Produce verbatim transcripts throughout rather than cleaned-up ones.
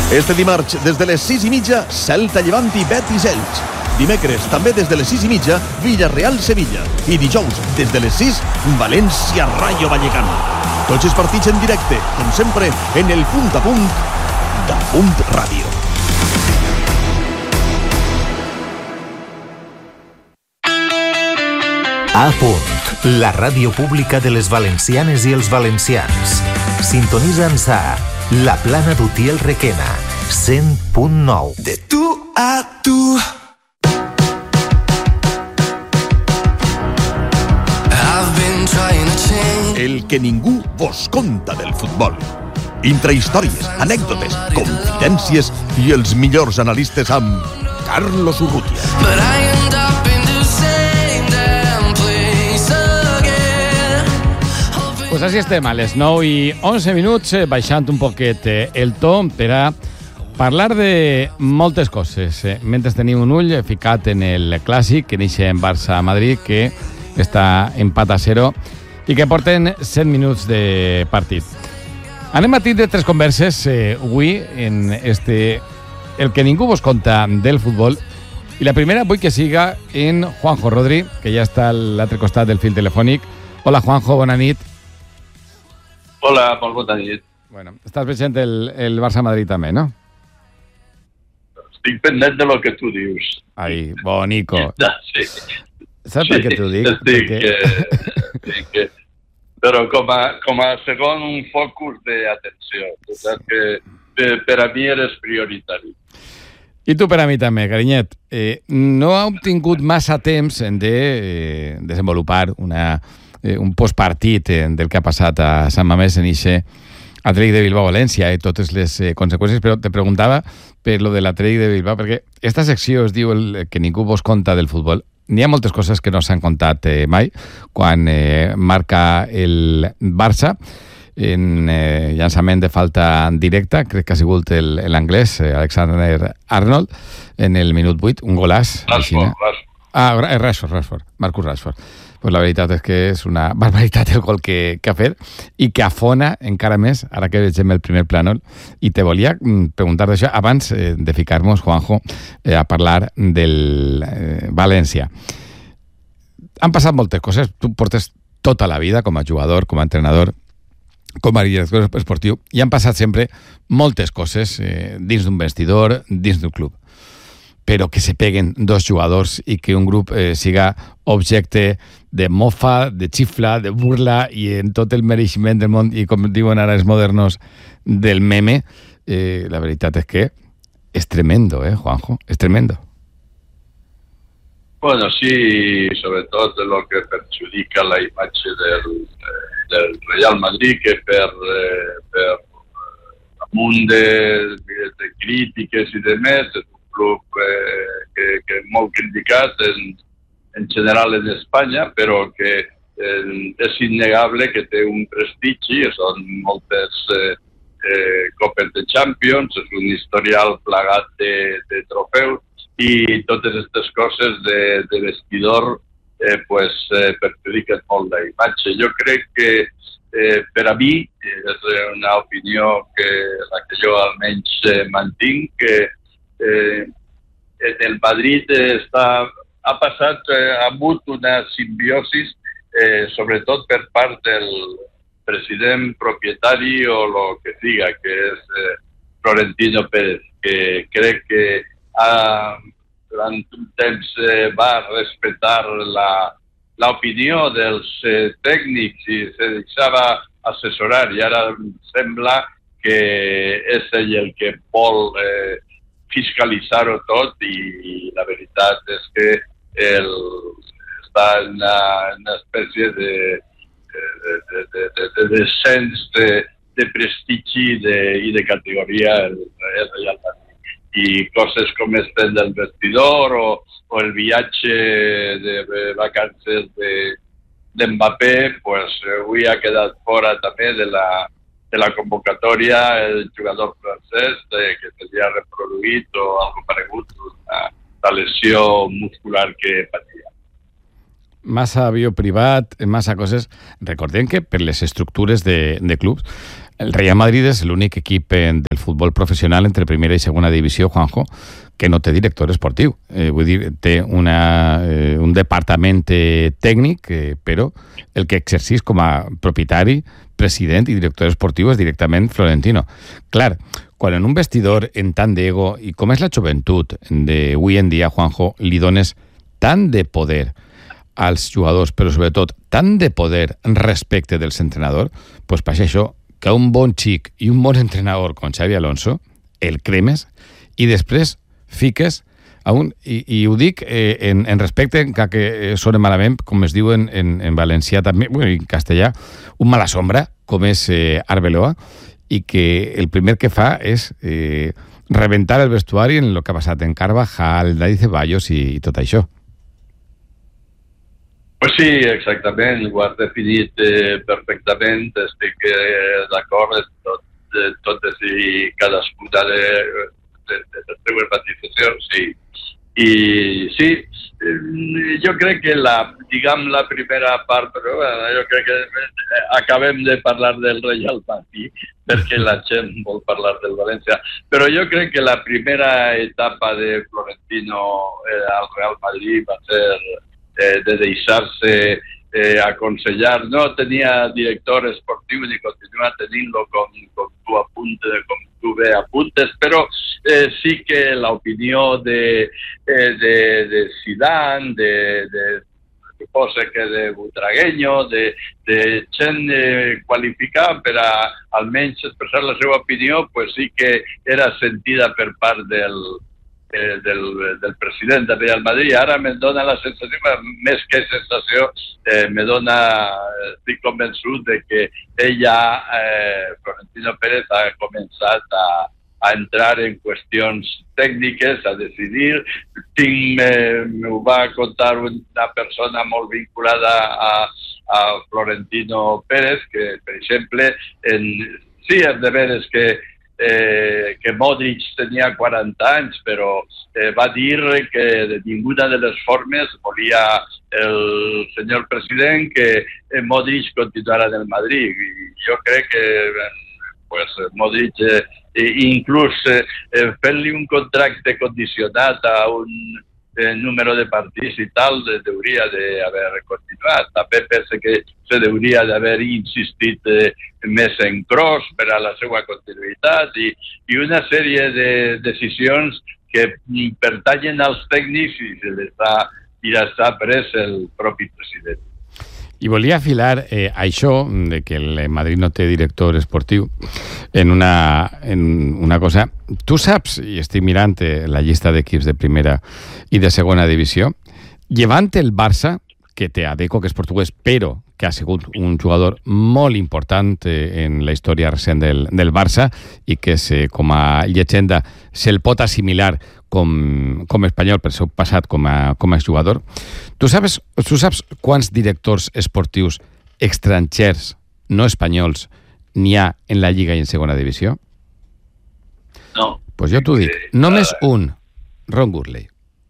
Este dimarts, des de les sis i mitja, Celta Llevant i Betis Elx. Dimecres, també des de les sis i mitja, Villarreal-Sevilla. I dijous, des de les sis, València-Rayo Vallecano. Tots els partits en directe, com sempre, en el punt a punt de Punt Ràdio. A Punt, la ràdio pública de les valencianes i els valencians. Sintonitza'ns a La Plana d'Utiel Requena, cent punt nou. De tu a tu. El que ningú vos conta del futbol. Intrahistòries, anècdotes, confidències i els millors analistes amb Carlos Urrutia. Pues així estem, a les nou i onze minuts, baixant un poquet el to per a parlar de moltes coses. Mentre tenim un ull ficat en el clàssic que inicia en Barça-Madrid, que està empat a zero i que porten set minuts de partit. Anem a tindre tres converses eh, avui en este el que ningú vos conta del futbol. I la primera vull que siga en Juanjo Rodri, que ja està a l'altre costat del fil telefònic. Hola, Juanjo, bona nit. Hola, molt bona nit. Bueno, estàs veient el, el Barça-Madrid també, no? Estic pendent de lo que tu dius. Ai, bonico. No, sí. Saps sí, per què t'ho dic? Estic, Perquè... eh, estic eh, però com a, com a segon un focus d'atenció. Que per, per a mi eres prioritari. I tu per a mi també, carinyet. Eh, no ha obtingut massa temps de eh, desenvolupar una, eh, un postpartit eh, del que ha passat a Sant Mamés en ixe Atlètic de Bilbao-València i totes les eh, conseqüències, però te preguntava per lo de l'Atlètic de Bilbao, perquè esta secció es diu el que ningú vos conta del futbol. N'hi ha moltes coses que no s'han contat eh, mai quan eh, marca el Barça en eh, llançament de falta directa, crec que ha sigut l'anglès eh, Alexander Arnold en el minut vuit, un golàs. Rashford, Rashford. Ah, Rashford, Rashford, Marcus Rashford. Pues la veritat és que és una barbaritat el gol que, que ha fet i que afona encara més, ara que vegem el primer plànol. I te volia preguntar d'això abans eh, de ficar-nos, Juanjo, eh, a parlar del eh, València. Han passat moltes coses. Tu portes tota la vida com a jugador, com a entrenador, com a director esportiu, i han passat sempre moltes coses eh, dins d'un vestidor, dins d'un club. Però que se peguen dos jugadors i que un grup eh, siga objecte de mofa, de xifla, de burla i en tot el mereixement del món i, com diuen ara els modernos, del meme, eh, la veritat és que és tremendo, eh, Juanjo? És tremendo. Bueno, sí, sobretot de lo que perjudica la imatge del, del Real Madrid, que per, eh, per amunt de, de crítiques i de més, és un club eh, que, que és molt criticat en, en general en Espanya, però que eh, és innegable que té un prestigi, són moltes eh, eh, copes de Champions, és un historial plagat de, de trofeus, i totes aquestes coses de, de vestidor eh, pues, eh, perjudiquen molt la imatge. Jo crec que eh, per a mi, és una opinió que la que jo almenys eh, mantinc, que eh, el Madrid està, ha passat, eh, ha hagut una simbiosis, eh, sobretot per part del president propietari o lo que siga, que és eh, Florentino Pérez, que crec que ha, durant un temps eh, va respectar la, l'opinió dels eh, tècnics i se deixava assessorar, i ara sembla que és ell el que vol eh, fiscalitzar-ho tot, i, i la veritat és que el, està en una, una espècie de, de, de, de, de, de descens de, de prestigi de, i de categoria el, el Real Madrid. I coses com este del vestidor o, o el viatge de, de vacances de, de Mbappé, pues avui ha quedat fora també de la, de la convocatòria el jugador francès de, que s'havia reproduït o algo paregut una lesió muscular que patia. Massa avió privat, massa coses. Recordem que per les estructures de, de clubs El Real Madrid és l'únic equip del futbol professional entre primera i segona divisió, Juanjo, que no té director esportiu. Eh, vull dir, té una, eh, un departament eh, tècnic, eh, però el que exercís com a propietari, president i director esportiu és directament Florentino. Clar, quan en un vestidor en tant d'ego, i com és la joventut d'avui en dia, Juanjo, li dones tant de poder als jugadors, però sobretot tant de poder respecte dels entrenadors, doncs passa això, que un bon xic i un bon entrenador com Xavi Alonso el cremes i després fiques a un, i, i ho dic eh, en, en respecte, que sona malament, com es diu en, en, en valencià també, bueno, en castellà, un mala sombra, com és eh, Arbeloa, i que el primer que fa és eh, rebentar el vestuari en el que ha passat en Carvajal, Dani Ceballos i, i tot això. Pues sí, exactament, ho has definit eh, perfectament, estic eh, d'acord en tot, de, totes i cadascuna de, de, de les teves matisacions, sí. I sí, eh, jo crec que la, diguem la primera part, però bueno, jo crec que acabem de parlar del Real Madrid, perquè la gent vol parlar del València, però jo crec que la primera etapa de Florentino eh, al Real Madrid va ser Eh, de deixar-se eh, aconsellar. No tenia director esportiu ni continua tenint-lo com, com tu apuntes, com tu bé apuntes, però eh, sí que l'opinió de, eh, de, de Zidane, de, de suposa que de Butragueño, de, de gent eh, qualificada per a almenys expressar la seva opinió, pues sí que era sentida per part del Eh, del, del president del Real Madrid. Ara me dona la sensació, més que sensació, eh, me dona, estic convençut de que ella, eh, Florentino Pérez, ha començat a, a entrar en qüestions tècniques, a decidir. Tinc, eh, m'ho va contar una persona molt vinculada a, a Florentino Pérez, que, per exemple, en, sí, és de veres que Eh, que Modric tenia quaranta anys, però eh, va dir que de ninguna de les formes volia el senyor president que eh, Modric continuara en el Madrid. I jo crec que eh, pues, Modric, eh, inclús eh, fent-li un contracte condicionat a un eh, número de partits i tal, hauria d'haver continuat. També penso que se hauria d'haver insistit eh, més en Kroos per a la seva continuïtat i, i una sèrie de decisions que pertanyen als tècnics i se les ha, i les ha pres el propi president. I volia afilar eh, això, de que el Madrid no té director esportiu, en una, en una cosa. Tu saps, i estic mirant la llista d'equips de primera i de segona divisió, llevant el Barça, que té a Deco, que és portuguès, però que ha sigut un jugador molt important en la història recent del, del Barça i que se, com a llegenda se'l pot assimilar com, com espanyol per seu passat com a, com a jugador. Tu saps, tu saps quants directors esportius estrangers, no espanyols, n'hi ha en la Lliga i en segona divisió? No. Doncs pues jo t'ho dic. Només un, Ron Gurley.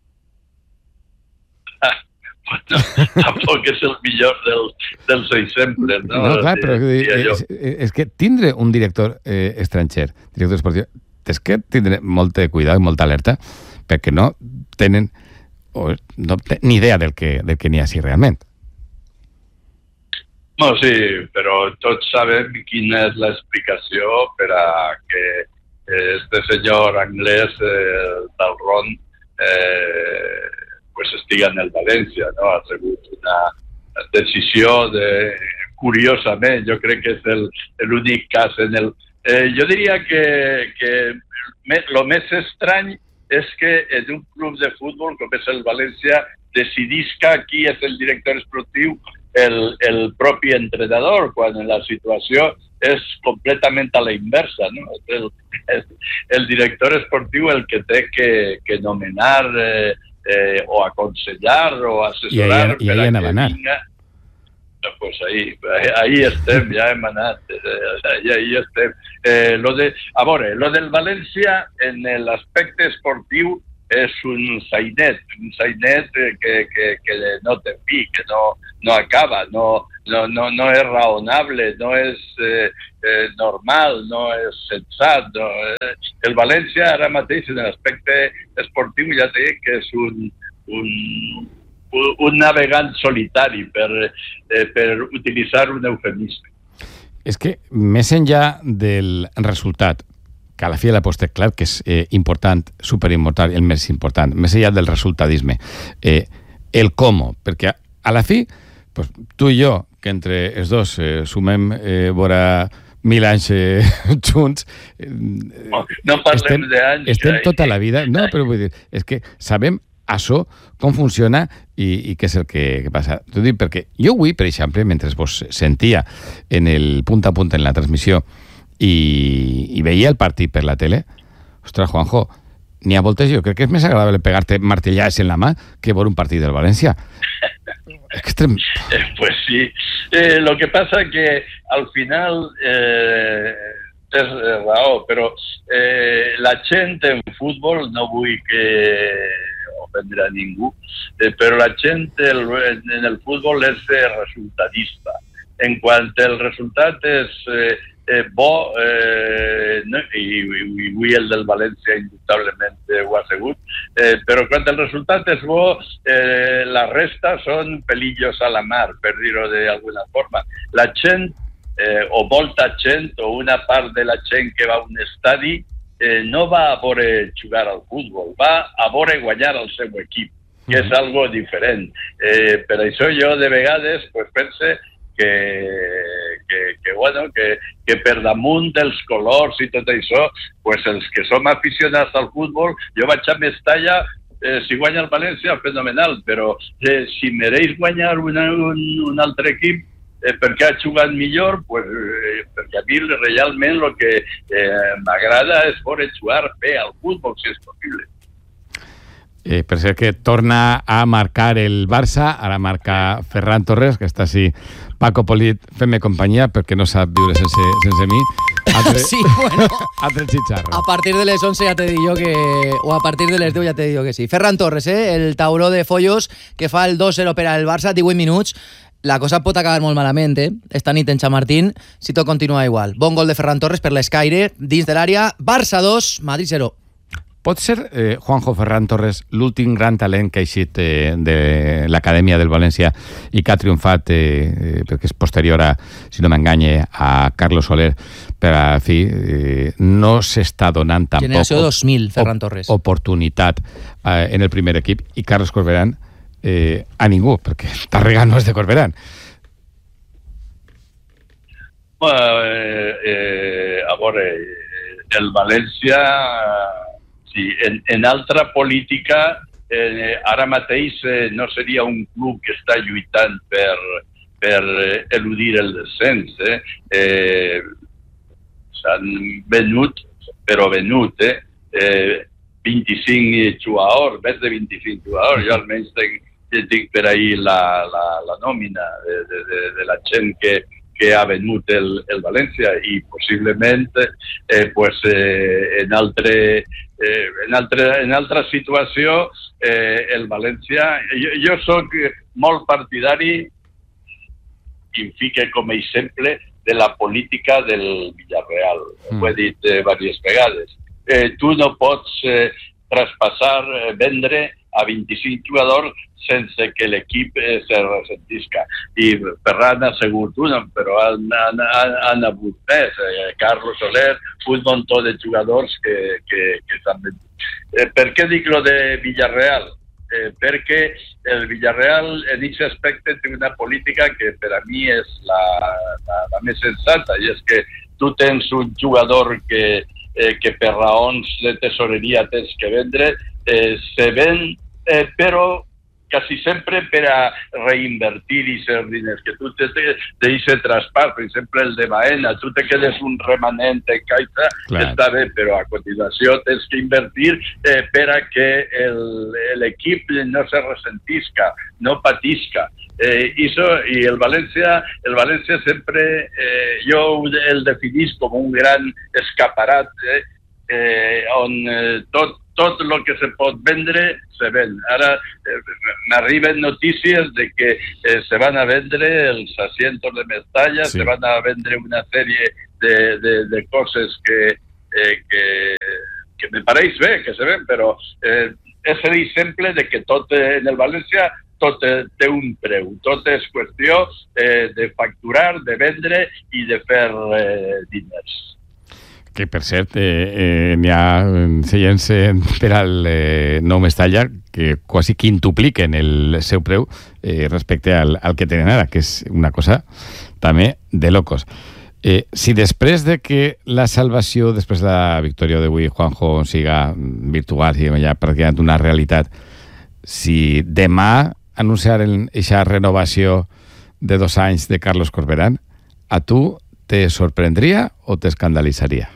No, tampoc és el millor del, dels exemples, no? No, clar, però és, és que tindre un director eh, estranger, director esportiu, és que tindre molt de cuidado i molta alerta, perquè no tenen o no tenen ni idea del que, del que n'hi ha així realment. No, sí, però tots sabem quina és l'explicació per a que este senyor anglès, eh, del Ron, eh, pues estiga en el València, no? Ha sigut una decisió de, curiosament, jo crec que és el, l'únic cas en el... Eh, jo diria que, que el més estrany és que en un club de futbol com és el València decidisca qui és el director esportiu el, el propi entrenador, quan la situació és completament a la inversa, no? El, el, el director esportiu el que té que, que nomenar eh, Eh, o aconsellar o assessorar. I ahí anava a anar. Pues ahí, ahí estem, ja hem anat, ahí, ahí estem. Eh, lo de, a veure, lo del València en l'aspecte esportiu és un sainet, un sainet que, que, que no té fi, que no, no acaba, no, no, no, no és raonable, no és eh, eh, normal, no és sensat. No. El València ara mateix en l'aspecte esportiu ja té que és un, un, un navegant solitari, per, eh, per utilitzar un eufemisme. És que més enllà del resultat, que a la fi de la posta, clar, que és eh, important, superimportant, el més important, més enllà del resultadisme, eh, el com, perquè a, a la fi, pues, tu i jo, que entre els dos eh, sumem eh, vora mil anys eh, junts, eh, no, no parlem d'anys. Estem tota la vida... No, però vull dir, és que sabem això, com funciona i, i què és el que, que passa. T'ho dic perquè jo avui, per exemple, mentre vos sentia en el punt a punt en la transmissió i, i veia el partit per la tele, ostres, Juanjo, n'hi ha voltes, jo crec que és més agradable pegar-te martellades en la mà que veure un partit del València. Es que estem... eh, pues sí. Eh, lo que pasa que al final eh, tens raó, però eh, la gent en futbol no vull que ofendre a ningú, eh, però la gent el, en el futbol és resultadista. En quant el resultat és eh, eh, bo, eh, no, i, i, i avui el del València indubtablement ho ha sigut, eh, però quan el resultat és bo, eh, la resta són pelillos a la mar, per dir-ho d'alguna forma. La gent, eh, o molta gent, o una part de la gent que va a un estadi, eh, no va a veure jugar al futbol, va a veure guanyar el seu equip, que és algo diferent. Eh, per això jo de vegades pues, pense que, que, que, bueno, que, que per damunt dels colors i tot això, pues, els que som aficionats al futbol, jo vaig a Mestalla, eh, si guanya el València, fenomenal, però eh, si mereix guanyar una, un, un altre equip, Eh, perquè ha jugat millor, pues, eh, perquè a mi realment el que eh, m'agrada és veure jugar bé al futbol, si és possible. Eh, per ser que torna a marcar el Barça, ara marca Ferran Torres, que està així, Paco Polit, fem-me companyia, perquè no sap viure sense, sense mi. Altre, sí, bueno. Altre xicharro. A partir de les once ja te dic jo que... O a partir de les deu ja te dic jo que sí. Ferran Torres, eh? El tauró de Follos, que fa el dos cero per al Barça, divuit minuts. La cosa pot acabar molt malament, eh? Esta nit en Chamartín, si tot continua igual. Bon gol de Ferran Torres per l'Escaire, dins de l'àrea, Barça dos, Madrid zero. Pot ser, eh, Juanjo, Ferran Torres, l'últim gran talent que ha eixit eh, de l'Acadèmia del València i que ha triomfat, eh, perquè és posterior a, si no m'enganye, a Carlos Soler, per a fi, eh, no s'està donant tampoc... Generació dos mil, Ferran Torres. Oportunitat eh, en el primer equip, i Carlos Corberán Eh, a ningú, perquè Tàrrega no és de Corberán. Bueno, eh, eh, a veure, el València, sí, en, en altra política, eh, ara mateix eh, no seria un club que està lluitant per, per eludir el descens. Eh? Eh, s'han venut, però venut, eh? eh vint-i-cinc jugadors, més de vint-i-cinc jugadors, jo almenys tinc, tinc per ahí la, la, la nòmina de, de, de, de la gent que, que ha venut el, el València i possiblement eh, pues, eh, en, altre, eh, en, altre, en altra situació eh, el València... Jo, jo soc molt partidari i fique com a exemple de la política del Villarreal. Mm. Ho he dit eh, diverses vegades. Eh, tu no pots eh, traspassar, eh, vendre a vint-i-cinc jugadors sense que l'equip eh, se ressentisca. I Ferran ha sigut una, però han, han, han, han hagut més. Eh, Carlos Soler, un muntó de jugadors que, que, que s'han vendut. Eh, per què dic lo de Villarreal? Eh, perquè el Villarreal en aquest aspecte té una política que per a mi és la, la, la més sensata, i és que tu tens un jugador que Eh, que per raons de tesoreria tens que vendre, eh, se ven, eh, però quasi sempre per a reinvertir i ser diners, que tu te deixes traspàs, per exemple el de Baena, tu te quedes un remanent en caixa, està bé, però a continuació tens que invertir eh, per a que l'equip no se ressentisca, no patisca. Eh, eso, i el València, el València sempre, eh, jo el definís com un gran escaparat, eh, eh, on eh, tot, tot el que se pot vendre se ven. Ara eh, m'arriben notícies de que eh, se van a vendre els asientos de Mestalla, sí. Se van a vendre una sèrie de, de, de coses que, eh, que, que me pareix bé que se ven, però eh, és l'exemple de que tot en el València tot té un preu, tot és qüestió eh, de facturar, de vendre i de fer eh, diners. Que, per cert, eh, eh, n'hi ha seients eh, per al eh, nou Mestalla que quasi quintupliquen el seu preu eh, respecte al, al que tenen ara, que és una cosa també de locos. Eh, si després de que la salvació, després de la victòria d'avui, Juanjo, siga virtual, siguem ja pràcticament una realitat, si demà anunciaren aquesta renovació de dos anys de Carlos Corberán, a tu te sorprendria o t'escandalitzaria?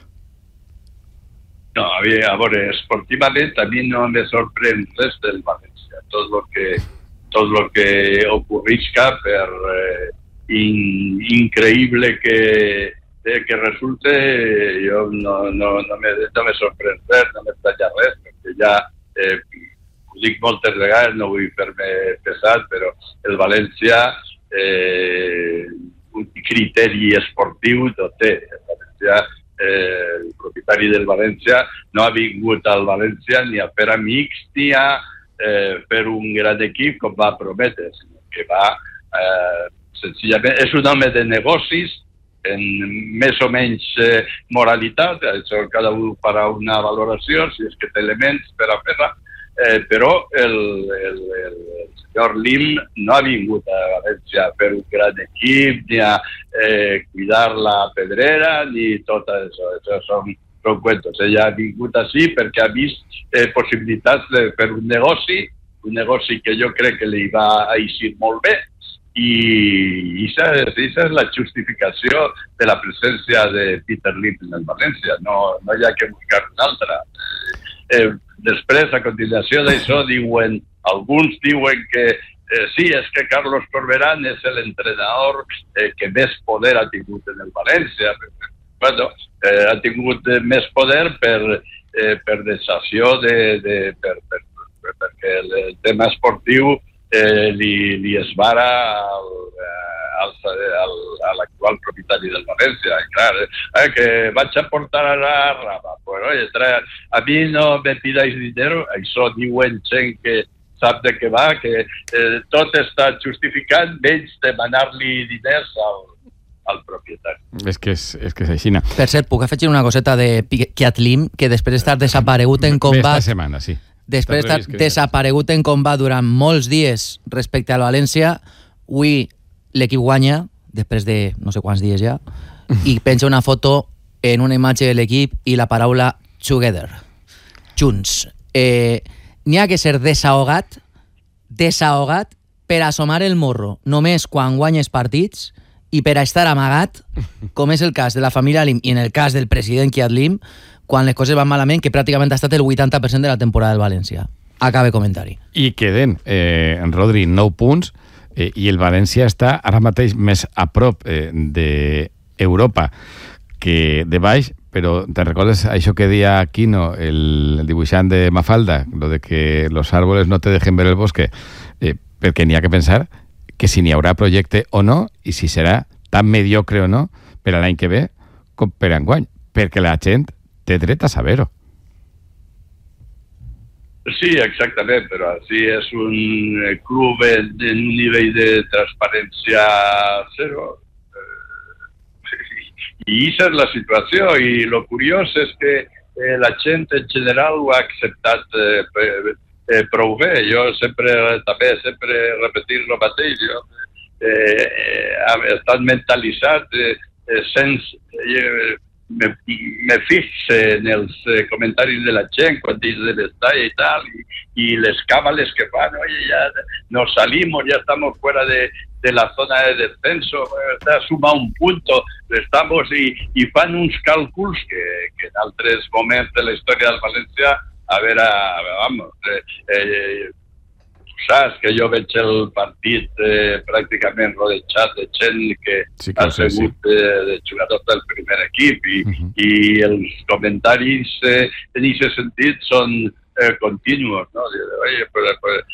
No, a veure, esportivament a mi no me sorprèn res del València. Tot lo que, tot lo que ocorrisca per eh, in, increïble que, eh, que resulte, jo no, no, no, me, no me sorprèn res, no m'estranya res, perquè ja eh, ho dic moltes vegades, no vull fer-me pesat, però el València eh, un criteri esportiu no té. El València Eh, el propietari del València no ha vingut al València ni a fer amics ni a eh, fer un gran equip com va prometre, sinó que va eh, senzillament, és un home de negocis en més o menys eh, moralitat, això cada un farà una valoració si és que té elements per a fer-la, eh, però el, el, el, el senyor Lim no ha vingut a València a fer un gran equip, ni a eh, cuidar la pedrera, ni tot això. Això són, són cuentos. Ella ha vingut així perquè ha vist eh, possibilitats de fer un negoci, un negoci que jo crec que li va eixir molt bé, i aquesta és la justificació de la presència de Peter Lim en el València. No, no hi ha que buscar una altra. Eh, després, a continuació d'això, diuen, alguns diuen que eh, sí, és que Carlos Corberán és l'entrenador eh, que més poder ha tingut en el València. Bueno, eh, ha tingut eh, més poder per, eh, per decisió de, de, per, per, per, perquè el, el tema esportiu eh, li, li esvara al, al, al, a l'actual propietari del València. I clar, eh, que vaig a portar a la rama. Pues, oye, trae, a mi no me pidáis dinero, això diuen gent que sap de què va, que eh, tot està justificant menys demanar-li diners al, al propietari. És que és, és que és així. Per cert, puc afegir una coseta de Piat Lim, que després d'estar desaparegut en combat... Esta setmana, sí. Després d'estar desaparegut en combat durant molts dies respecte al València, avui l'equip guanya, després de no sé quants dies ja, i penja una foto en una imatge de l'equip i la paraula together, junts. Eh, n'hi ha que ser desahogat, desahogat per assomar el morro només quan guanyes partits i per a estar amagat, com és el cas de la família Lim i en el cas del president Kiat Lim, quan les coses van malament, que pràcticament ha estat el vuitanta per cent de la temporada del València. Acabe comentari. I queden, eh, en Rodri, nou punts, eh, i el València està ara mateix més a prop eh, d'Europa que de baix, però te recordes això que deia Quino, el, el dibuixant de Mafalda, lo de que los árboles no te dejen ver el bosque, eh, perquè n'hi ha que pensar que si n'hi haurà projecte o no, i si serà tan mediocre o no per a l'any que ve com per a enguany, perquè la gent té dret a saber-ho. Sí, exactament, però sí és un club en, en un nivell de transparència zero. I aquesta és la situació, i el curiós és que eh, la gent en general ho ha acceptat eh, eh, prou bé. Jo sempre, també, sempre repetir el mateix, jo eh, he estat mentalitzat eh, eh, sense... Eh, me, me fixe en els eh, comentaris de la gent quan dius de l'estalla i tal, i, i les càbales que fan, oye, ya nos salimos, ya estamos fuera de, de la zona de descenso, está suma un punto, estamos y, y fan uns càlculs que, que en altres moments de la història del València, a veure, a veure vamos, eh, eh, saps que jo veig el partit eh, pràcticament rodejat de gent que sí, que ha sigut sí. eh, de jugadors del primer equip i, uh-huh. i els comentaris eh, en aquest sentit són eh, continuos, no? Oye, pues, pues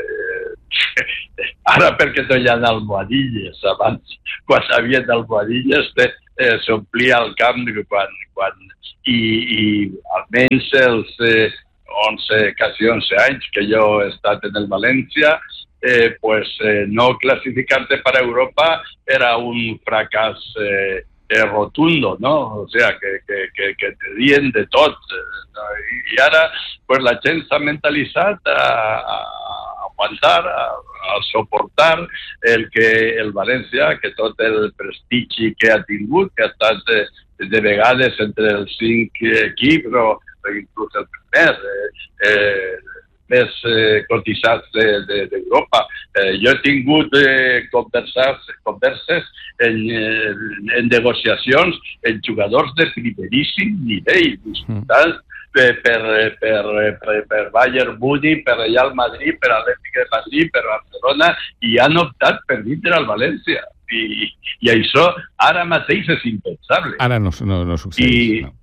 eh, ara perquè no hi ha almohadilles, abans quan hi havia almohadilles eh, s'omplia el camp quan, quan, i, i almenys els eh, onze, quasi onze anys que jo he estat en el València, eh, pues eh, no clasificar-te per Europa era un fracàs eh, eh, rotundo, ¿no? O sea, que, que, que, que te dien de tot. ¿No? I, I ara pues, la gent s'ha mentalitzat a, a aguantar, a, a soportar el que el València, que tot el prestigi que ha tingut, que ha estat de, de vegades entre els cinc equips o inclús el primer, eh, eh, més eh, cotitzats d'Europa. De, de eh, jo he tingut eh, converses, converses en, en, en negociacions amb jugadors de primeríssim nivell, disputats per, per, per, per, per Bayern Múnich, per Real Madrid, per Atlético de Madrid, per Barcelona, i han optat per vindre al València. I, i això ara mateix és impensable. Ara no, no, no succeeix. I, no.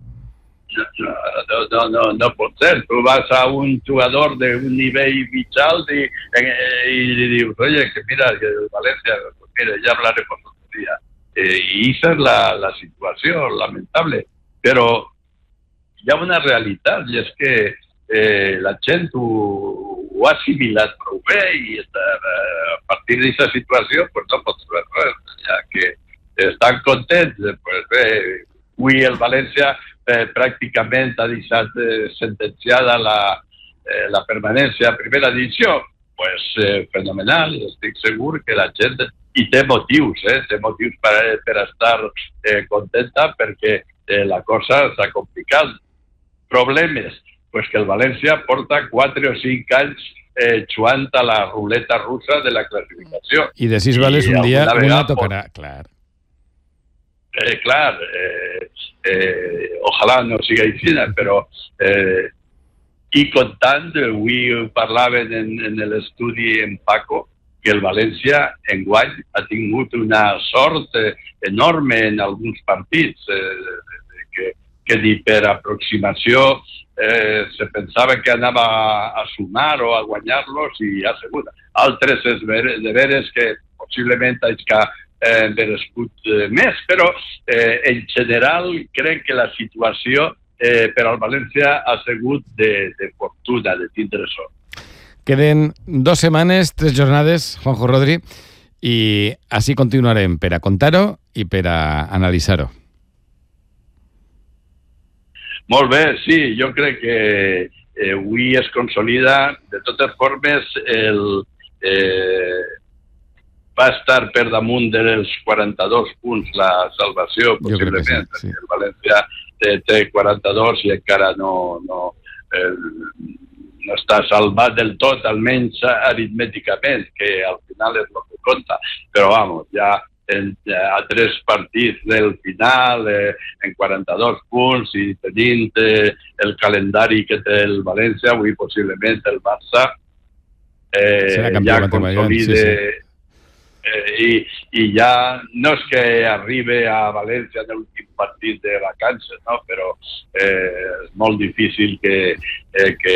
No, no, no, no pot ser. Tu vas a un jugador d'un nivell mig alt i, i li dius, oye, que mira, que València, pues mira, ya hablaremos otro día. Eh, y esa es la, la situación lamentable. Pero hi ha una realitat, i és que eh, la gent ho, ho ha assimilat prou bé i està, a partir d'aquesta situació pues no pots fer res, ja que estan contents, pues bé, avui el València eh, pràcticament ha deixat eh, sentenciada la, eh, la permanència a primera divisió. Pues eh, fenomenal, estic segur que la gent i té motius, eh, té motius per, per estar eh, contenta perquè eh, la cosa s'ha complicat. Problemes, pues que el València porta quatre o cinc anys eh, jugant a la ruleta russa de la classificació. I de sis vales un dia una tocarà, clar. Eh, clar, eh, eh, ojalà no siga així, però eh, i comptant, avui parlaven en, en l'estudi en Paco, que el València enguany ha tingut una sort eh, enorme en alguns partits, eh, que, que ni per aproximació eh, se pensava que anava a sumar o a guanyar-los i ha sigut. Altres és de veres que possiblement és que eh, merescut eh, més, però eh, en general crec que la situació eh, per al València ha sigut de, de fortuna, de tindre sort. Queden dos setmanes, tres jornades, Juanjo Rodri, i així continuarem per a contar-ho i per a analitzar-ho. Molt bé, sí, jo crec que eh, avui es consolida. De totes formes, el, eh, va estar per damunt dels quaranta-dos punts la salvació, possiblement. Sí, sí. El València té, té quaranta-dos i encara no... no eh, no està salvat del tot, almenys aritmèticament, que al final és el que compta. Però, vamos, ja en, a tres partits del final, eh, en quaranta-dos punts, i tenint eh, el calendari que té el València, avui possiblement el Barça eh, ja consolide... Sí, sí. Eh, i, i ja no és que arribi a València en l'últim partit de vacances, no? Però eh, és molt difícil que, eh, que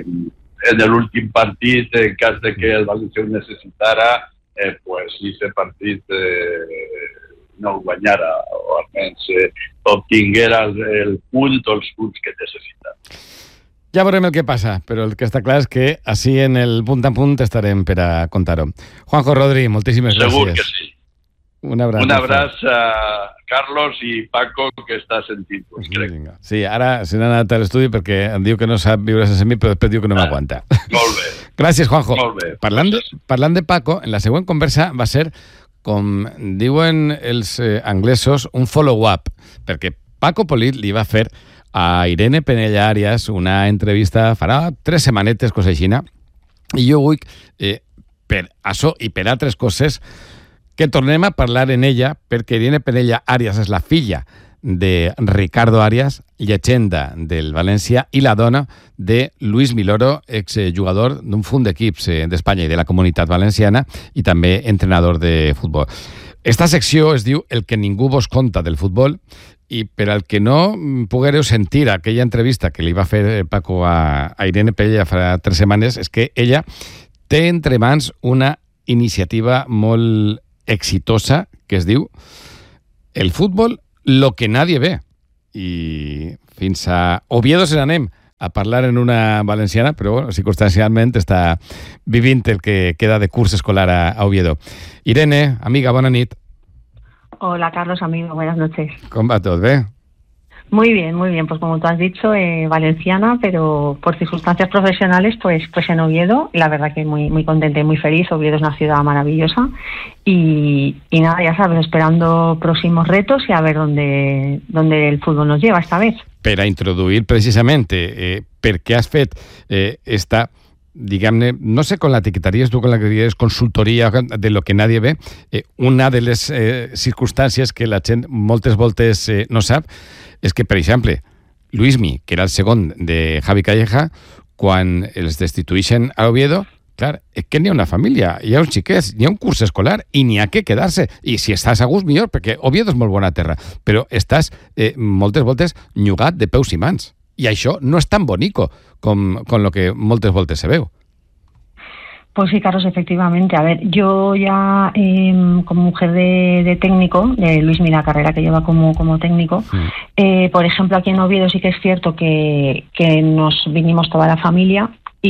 en l'últim partit, en cas de que el València ho necessitara, eh, pues aquest partit eh, no el guanyara, o almenys eh, obtinguera el, el punt o els punts que necessita. Ja veurem el que passa, però el que està clar és que així en el punt a punt estarem per a contar-ho. Juanjo Rodri, moltíssimes gràcies. Segur que sí. Un abraç. Un abraç a Carlos i Paco, que està sentint, pues, crec. Sí, ara se n'ha anat a l'estudi perquè em diu que no sap viure sense mi, però després diu que no m'aguanta. Molt bé. Gràcies, Juanjo. Molt bé. Parlant de, parlant de Paco, en la següent conversa va ser, com diuen els eh, anglesos, un follow-up, perquè Paco Polit li va fer a Irene Penella Arias una entrevista farà tres setmanetes, cosa aixina, i jo vull, eh, per això i per altres coses, que tornem a parlar en ella, perquè Irene Penella Arias és la filla de Ricardo Arias, llegenda del València, i la dona de Luis Miloro, exjugador d'un fund d'equips d'Espanya i de la Comunitat Valenciana, i també entrenador de futbol. Esta secció es diu El que ningú vos conta del futbol, i per al que no poguéreu sentir aquella entrevista que li va fer Paco a, a Irene Pella fa tres setmanes, és que ella té entre mans una iniciativa molt exitosa que es diu El futbol, lo que nadie ve. I fins a Oviedo se n'anem a parlar en una valenciana, però bueno, circumstancialment està vivint el que queda de curs escolar a, a Oviedo. Irene, amiga, bona nit. Hola Carlos, amigo, buenas noches. ¿Cómo va todo? ¿Ve? Muy bien, muy bien. Pues como tú has dicho, eh, valenciana, pero por circunstancias profesionales, pues, pues en Oviedo. La verdad que muy, muy contenta y muy feliz. Oviedo es una ciudad maravillosa y, y nada, ya sabes, esperando próximos retos y a ver dónde, dónde el fútbol nos lleva esta vez. Per a introduir precisament eh, per què has fet eh, esta, diguem-ne, no sé com l'etiquetaries tu, com l'etiquetaries consultoria de lo que nadie ve, eh, una de les eh, circumstàncies que la gent moltes voltes eh, no sap és que, per exemple, Luismi, que era el segon de Javi Calleja, quan els destituïxen a Oviedo, clar, és que n'hi ha una família, hi ha uns xiquets, hi ha un curs escolar i n'hi ha que quedar-se. I si estàs a gust, millor, perquè Oviedo és molt bona terra, però estàs eh, moltes voltes nyugat de peus i mans. I això no és tan bonico com, com lo que moltes voltes se veu. Pues sí, Carlos, efectivamente. A ver, yo ya eh, como mujer de, de técnico, de Luismi, la carrera que lleva como, como técnico, sí. eh, por ejemplo, aquí en Oviedo sí que es cierto que, que nos vinimos toda la familia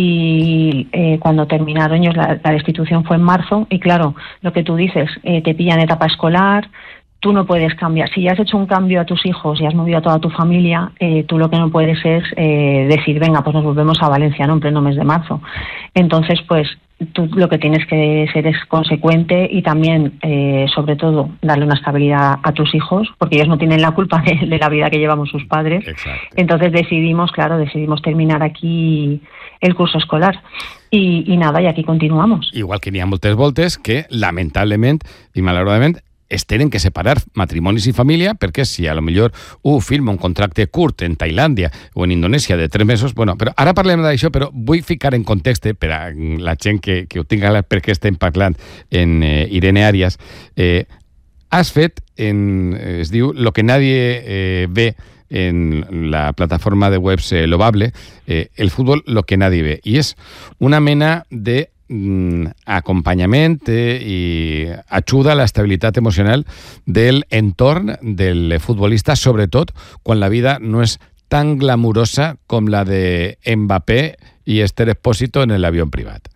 y eh, cuando terminaron ellos, la, la destitución fue en marzo y claro, lo que tú dices, eh, te pillan etapa escolar, tú no puedes cambiar. Si ya has hecho un cambio a tus hijos y has movido a toda tu familia, eh, tú lo que no puedes es eh, decir, venga, pues nos volvemos a Valencia, ¿no? En pleno mes de marzo. Entonces, pues tú lo que tienes que ser es consecuente y también, eh, sobre todo, darle una estabilidad a tus hijos, porque ellos no tienen la culpa de, de la vida que llevamos sus padres. Exacto. Entonces decidimos, claro, decidimos terminar aquí el curso escolar. I, i nada, i aquí continuamos. Igual que n'hi ha moltes voltes que, lamentablement i malauradament, es tenen que separar matrimonis i família perquè si a lo millor un firma un contracte curt en Tailàndia o en Indonèsia de tres mesos, bueno, però ara parlem d'això, però vull ficar en context per a la gent que, que ho tinga clar per què estem parlant en eh, Irene Arias. Eh, has fet, en, es diu, lo que nadie eh, ve en la plataforma de webs eh, Lovable, eh, el fútbol lo que nadie ve, i és una mena de acompanyament eh, i ajuda a l'estabilitat emocional del entorn del futbolista, sobretot quan la vida no és tan glamurosa com la de Mbappé y Esther Expósito en el avión privat.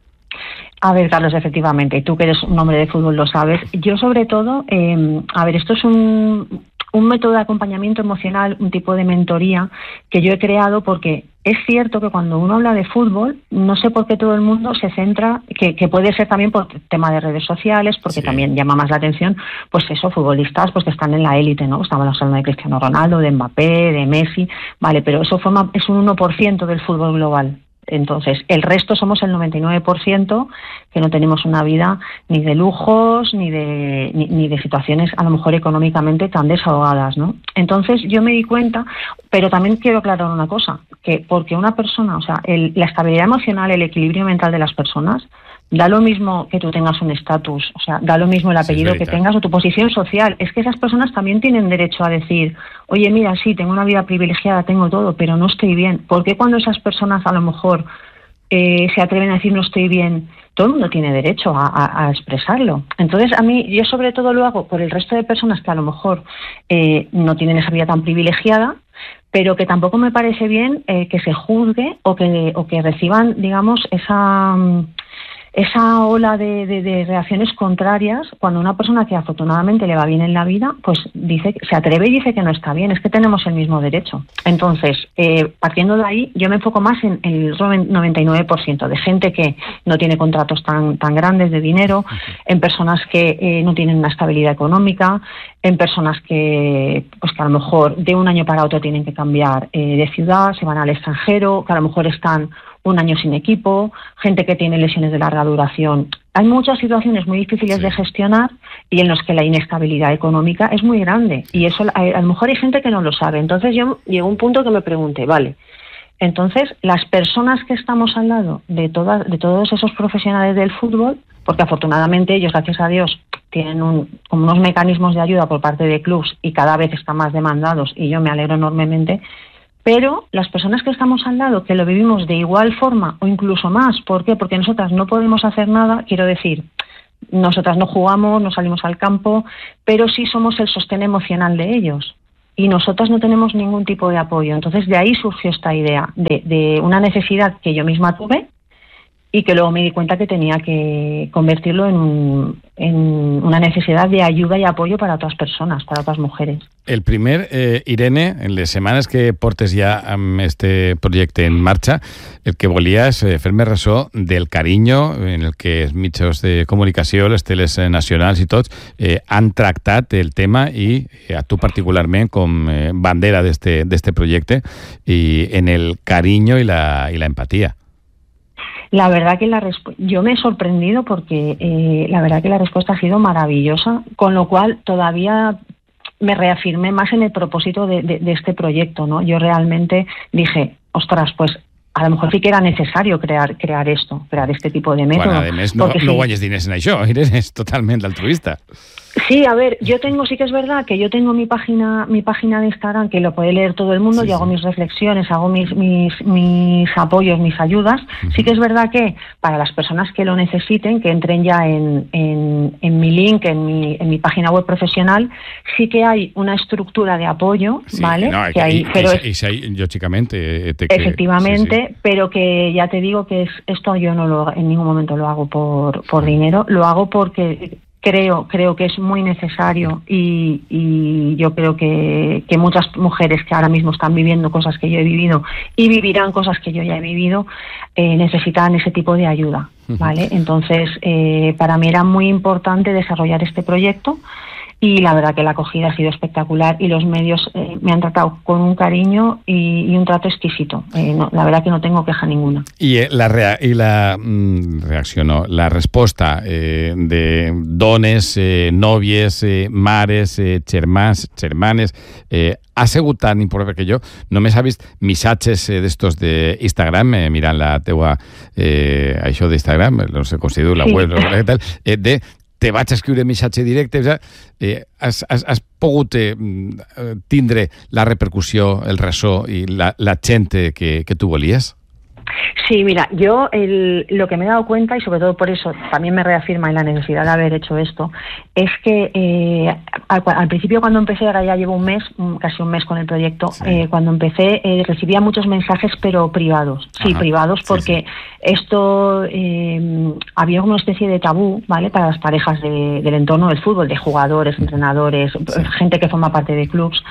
A ver, Carlos, efectivamente, y tú que eres un hombre de fútbol lo sabes. Yo sobre todo, eh, a ver, esto es un, un método de acompañamiento emocional, un tipo de mentoría que yo he creado porque es cierto que cuando uno habla de fútbol, no sé por qué todo el mundo se centra, que, que puede ser también por tema de redes sociales, porque sí. También llama más la atención, pues eso, futbolistas pues que están en la élite, ¿no? Estamos hablando de Cristiano Ronaldo, de Mbappé, de Messi, vale, pero eso forma, es un uno por ciento del fútbol global. Entonces, el resto somos el noventa y nueve por ciento que no tenemos una vida ni de lujos, ni de ni, ni de situaciones a lo mejor económicamente tan desahogadas, ¿no? Entonces, yo me di cuenta, pero también quiero aclarar una cosa, que porque una persona, o sea, el, la estabilidad emocional, el equilibrio mental de las personas, da lo mismo que tú tengas un estatus, o sea, da lo mismo el apellido sí, que tengas o tu posición social. Es que esas personas también tienen derecho a decir, oye, mira, sí, tengo una vida privilegiada, tengo todo, pero no estoy bien. ¿Por qué cuando esas personas a lo mejor eh, se atreven a decir no estoy bien? Todo el mundo tiene derecho a, a, a expresarlo. Entonces, a mí, yo sobre todo lo hago por el resto de personas que a lo mejor eh, no tienen esa vida tan privilegiada, pero que tampoco me parece bien eh, que se juzgue o que, o que reciban, digamos, esa... esa ola de, de, de reacciones contrarias cuando una persona que afortunadamente le va bien en la vida, pues dice, se atreve y dice que no está bien. Es que tenemos el mismo derecho. Entonces, eh, partiendo de ahí, yo me enfoco más en el noventa y nueve por ciento de gente que no tiene contratos tan, tan grandes de dinero, en personas que eh, no tienen una estabilidad económica, en personas que, pues que a lo mejor de un año para otro tienen que cambiar eh, de ciudad, se van al extranjero, que a lo mejor están un año sin equipo, gente que tiene lesiones de larga duración. Hay muchas situaciones muy difíciles sí. de gestionar y en los que la inestabilidad económica es muy grande. Y eso a, a lo mejor hay gente que no lo sabe. Entonces yo llegó un punto que me pregunté, vale, entonces las personas que estamos al lado de, todas, de todos esos profesionales del fútbol, porque afortunadamente ellos, gracias a Dios, tienen un, como unos mecanismos de ayuda por parte de clubs y cada vez están más demandados y yo me alegro enormemente, pero las personas que estamos al lado, que lo vivimos de igual forma o incluso más, ¿por qué? Porque nosotras no podemos hacer nada, quiero decir, nosotras no jugamos, no salimos al campo, pero sí somos el sostén emocional de ellos. Y nosotras no tenemos ningún tipo de apoyo. Entonces, de ahí surgió esta idea de, de una necesidad que yo misma tuve y que luego me di cuenta que tenía que convertirlo en, un, en una necesidad de ayuda i apoyo para otras persones, para otras mujeres. El primer, eh, Irene, en les setmanes que portes ja amb este projecte en marxa, el que volia és eh, fer-me ressò del carinyo en el que els mitjans de comunicació, les teles nacionals i tots, eh, han tractat el tema i eh, a tu particularment com eh, bandera d'este d'este projecte i en el carinyo i la, i la empatia. La verdad que la respu- yo me he sorprendido porque eh, la verdad que la respuesta ha sido maravillosa, con lo cual todavía me reafirmé más en el propósito de, de, de este proyecto, ¿no? Yo realmente dije, ostras, pues a lo mejor sí que era necesario crear crear esto, crear este tipo de método. Bueno, además, no, no sí, guanyes diners en això, eres totalment altruista. Sí, a ver, yo tengo, sí que es verdad que yo tengo mi página mi página de Instagram que lo puede leer todo el mundo, sí, y hago sí. mis reflexiones, hago mis, mis, mis apoyos, mis ayudas. Uh-huh. Sí que es verdad que para las personas que lo necesiten, que entren ya en, en, en mi link, en mi, en mi página web profesional, sí que hay una estructura de apoyo, sí, ¿vale? No, que hay, y, pero y, es, y, lógicamente... Te, efectivamente, sí, sí. pero que ya te digo que es, esto yo no lo en ningún momento lo hago por, por dinero, lo hago porque... Creo, creo que es muy necesario y, y yo creo que, que muchas mujeres que ahora mismo están viviendo cosas que yo he vivido y vivirán cosas que yo ya he vivido, eh, necesitan ese tipo de ayuda, ¿vale? Entonces, eh, para mí era muy importante desarrollar este proyecto y la verdad que la acogida ha sido espectacular y los medios eh, me han tratado con un cariño y, y un trato exquisito. Eh, no, la verdad que no tengo queja ninguna. I la, rea i la mm, reacció, no, la resposta eh, de dones, eh, nòvies, eh, mares, eh, germans, germanes, eh, ha sigut tan important perquè jo només he vist missatges eh, d'estos d'Instagram, eh, mirant la teua eh, això d'Instagram, no sé com si diu, la sí. web, no, tal, eh, de te vaig escriure missatge directe, eh, has, has, has pogut eh, tindre la repercussió, el ressò i la, la gent que, que tu volies? Sí, mira, yo el, lo que me he dado cuenta, y sobre todo por eso también me reafirma en la necesidad de haber hecho esto, es que eh, al, al principio cuando empecé, ahora ya llevo un mes, casi un mes con el proyecto, sí. eh, cuando empecé eh, recibía muchos mensajes pero privados, sí, Ajá. privados, porque sí, sí. esto eh, había una especie de tabú, ¿vale?, para las parejas de, del entorno del fútbol, de jugadores, entrenadores, sí. gente que forma parte de clubs,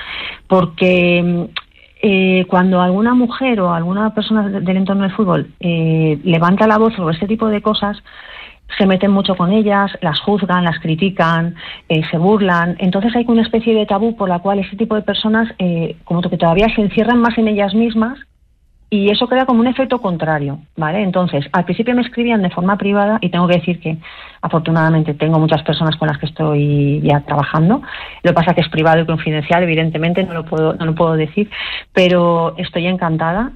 porque... Eh, cuando alguna mujer o alguna persona del entorno del fútbol eh, levanta la voz sobre este tipo de cosas, se meten mucho con ellas, las juzgan, las critican, eh, se burlan. Entonces hay una especie de tabú por la cual este tipo de personas eh, como que todavía se encierran más en ellas mismas y eso crea como un efecto contrario, ¿vale? Entonces, al principio me escribían de forma privada y tengo que decir que afortunadamente tengo muchas personas con las que estoy ya trabajando. Lo que pasa es que es privado y confidencial, evidentemente no lo puedo no lo puedo decir, pero estoy encantada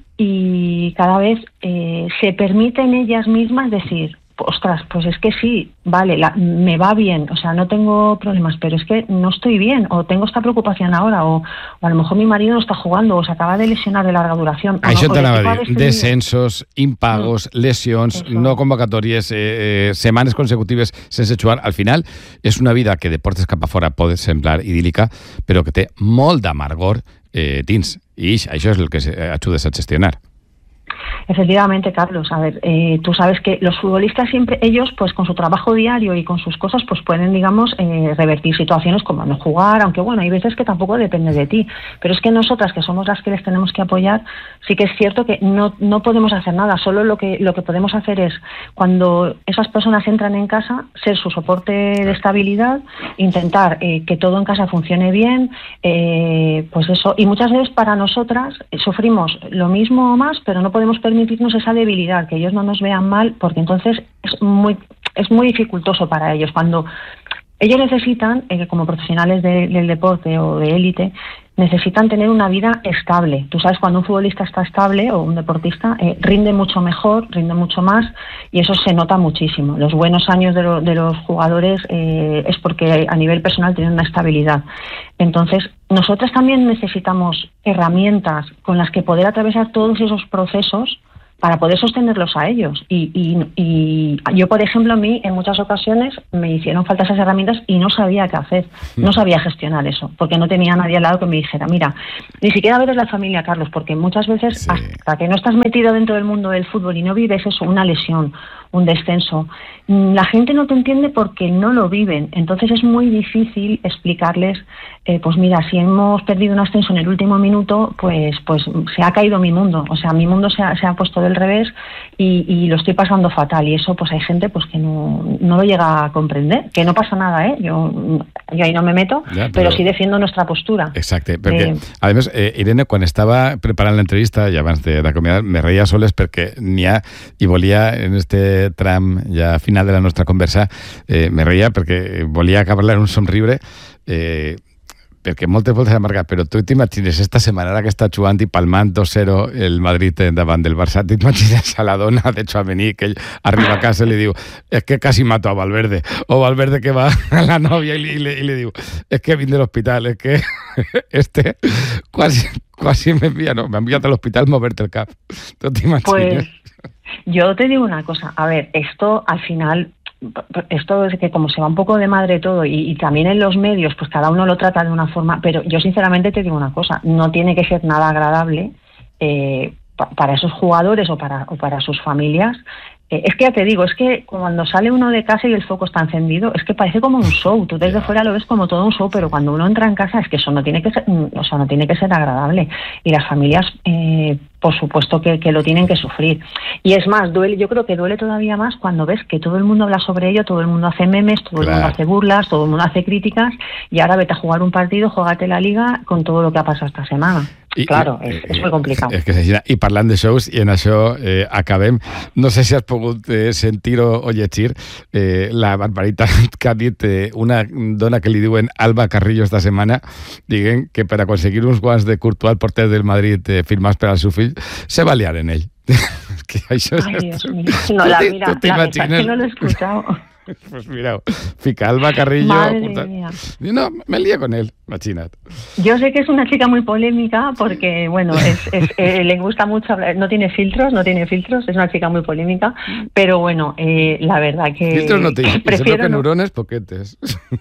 y cada vez eh, se permiten ellas mismas decir, ostras, pues es que sí, vale, la, me va bien, o sea, no tengo problemas, pero es que no estoy bien, o tengo esta preocupación ahora, o, o a lo mejor mi marido no está jugando, o se acaba de lesionar de larga duración. Això no, t'anava a dir, descensos, impagos, mm. lesions, Eso. no convocatòries, eh, eh, setmanes consecutives sense jugar. Al final, és una vida que de portes cap a fora pot semblar idíl·lica, però que té molt d'amargor eh, dins, i això és el que ajudes a gestionar. Efectivamente, Carlos. A ver, eh, tú sabes que los futbolistas siempre, ellos, pues con su trabajo diario y con sus cosas, pues pueden, digamos, eh, revertir situaciones como no jugar, aunque bueno, hay veces que tampoco depende de ti. Pero es que nosotras, que somos las que les tenemos que apoyar, sí que es cierto que no, no podemos hacer nada. Solo lo que, lo que podemos hacer es, cuando esas personas entran en casa, ser su soporte de estabilidad, intentar eh, que todo en casa funcione bien, eh, pues eso. Y muchas veces para nosotras eh, sufrimos lo mismo o más, pero no podemos permitirnos esa debilidad, que ellos no nos vean mal, porque entonces es muy es muy dificultoso para ellos. Cuando ellos necesitan, eh, como profesionales de, del deporte o de élite, necesitan tener una vida estable. Tú sabes, cuando un futbolista está estable o un deportista, eh, rinde mucho mejor, rinde mucho más, y eso se nota muchísimo. Los buenos años de, lo, de los jugadores eh, es porque a nivel personal tienen una estabilidad. Entonces, nosotras también necesitamos herramientas con las que poder atravesar todos esos procesos para poder sostenerlos a ellos. Y, y, y yo, por ejemplo, a mí en muchas ocasiones me hicieron falta esas herramientas y no sabía qué hacer, no sabía gestionar eso, porque no tenía nadie al lado que me dijera, mira, ni siquiera veres la familia, Carlos, porque muchas veces sí. hasta que no estás metido dentro del mundo del fútbol y no vives eso, una lesión, un descenso, la gente no te entiende porque no lo viven. Entonces es muy difícil explicarles, eh, pues mira, si hemos perdido un ascenso en el último minuto, pues pues se ha caído mi mundo, o sea, mi mundo se ha, se ha puesto del revés y, y lo estoy pasando fatal, y eso pues hay gente pues que no, no lo llega a comprender, que no pasa nada, ¿eh? Yo, yo ahí no me meto, ja, però, però sí defiendo nuestra postura. Exacte, perquè, eh, a més, eh, Irene, quan estava preparant l'entrevista i abans d'acomiadar, me reia soles perquè n'hi ha, i volia en este tram ja final de la nostra conversa, eh, me reia perquè volia acabar-la en un somriure, eh, perquè moltes voltes ha marcat, però tu t'imagines esta setmana ara que està jugant i palmant dos cero el Madrid davant del Barça, t'imagines a la dona de Tchouaméni que ell arriba a casa i li diu es que casi mato a Valverde, o Valverde que va a la novia i li, i li, i li diu es que vine de l'hospital, es que este quasi, quasi m'envia, no, m'ha enviat a l'hospital moverte el cap. Tu t'imagines? Pues yo te digo una cosa, a ver, esto al final... Esto es que como se va un poco de madre todo y, y también en los medios, pues cada uno lo trata de una forma, pero yo sinceramente te digo una cosa, no tiene que ser nada agradable eh, pa, para esos jugadores o para, o para sus familias. Eh, es que ya te digo, es que cuando sale uno de casa y el foco está encendido, es que parece como un show, tú desde fuera lo ves como todo un show, pero cuando uno entra en casa es que eso no tiene que ser, o sea, no tiene que ser agradable, y las familias eh, por supuesto que, que lo tienen que sufrir. Y es más, duele, yo creo que duele todavía más cuando ves que todo el mundo habla sobre ello, todo el mundo hace memes, todo claro. el mundo hace burlas, todo el mundo hace críticas, y ahora vete a jugar un partido, jógate la liga con todo lo que ha pasado esta semana. I, claro, i, és, és molt complicat. És que I parlant de shows, i en això eh, acabem, no sé si has pogut eh, sentir o, o llegir eh, la barbaritat que ha dit eh, una dona que li diuen Alba Carrillo esta setmana, diguem que per aconseguir uns guants de Courtois, el porter del Madrid, eh, firmats per al seu fill, se va liar en ell. que això Ay, Dios mío. No, la, mira, la verdad que no lo he escuchado. Pues mira, fica Alba Carrillo. Madre mía. No, me lié con él, machinat. Yo sé que es una chica muy polémica porque, bueno, es, es, eh, le gusta mucho hablar, no tiene filtros, no tiene filtros, es una chica muy polémica, pero bueno, eh, la verdad que... Filtros no tiene, prefiero que no, neurones poquetes.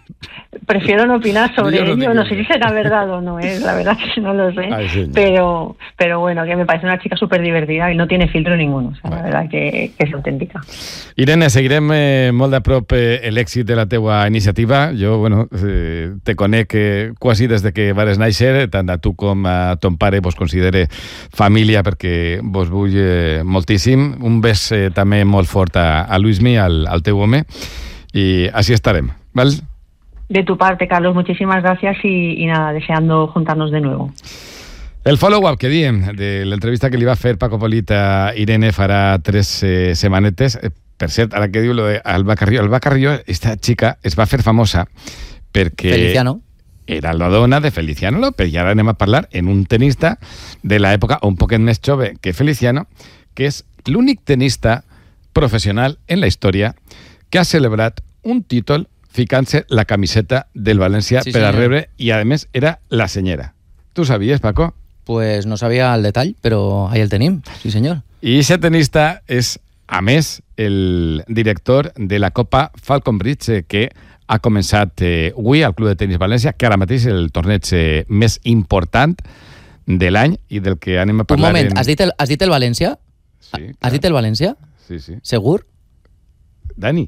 Prefiero no opinar sobre no ello, no sé si será verdad o no es, la verdad que no lo sé, Ay, pero, pero bueno, que me parece una chica súper divertida y no tiene filtro ninguno, o sea, vale. La verdad que, que es auténtica. Irene, seguirem eh, molt de prop eh, l'èxit de la teua iniciativa. Jo, bueno, eh, te conec eh, quasi des de que vares néixer, tant a tu com a ton pare vos considere família perquè vos vull eh, moltíssim. Un bes eh, també molt fort a, a Luismi, al, al teu home, i així estarem, val? De tu parte, Carlos, muchísimas gracias y, y nada, deseando juntarnos de nuevo. El follow-up que diem de l'entrevista que li va fer Paco Polit a Irene farà tres eh, setmanetes. Eh, per cert, ara que diu lo de Alba Carrillo, Alba Carrillo, esta xica es va fer famosa perquè... Feliciano. Era la dona de Feliciano López, i ara anem a parlar en un tenista de l'època un poquet més jove que Feliciano, que és l'únic tenista professional en la història que ha celebrat un títol ficant-se la camiseta del València sí, per a rebre, i a més era la senyera. Tu sabies, Paco? Pues no sabía el detall, però ahí el tenim, sí senyor. I aquest tenista és, a més, el director de la Copa Falcon Bridge, que ha començat eh, avui al Club de Tenis València, que ara mateix és el torneig eh, més important de l'any i del que anem a parlar... Un moment, en... has, dit el, has dit el València? Sí, clar. Has dit el València? Sí, sí. Segur? Dani.